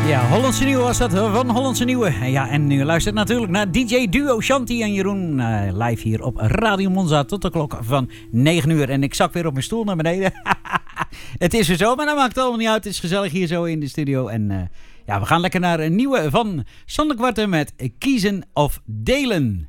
Ja, Hollandse Nieuwe was dat, van Hollandse Nieuwe. Ja, en u luistert natuurlijk naar DJ Duo Shanti en Jeroen live hier op Radio Monza tot de klok van 9 uur. En ik zak weer op mijn stoel naar beneden. Het is weer zo, maar dat maakt het allemaal niet uit. Het is gezellig hier zo in de studio. En ja, we gaan lekker naar een nieuwe van Sander Kwarten met Kiezen of Delen.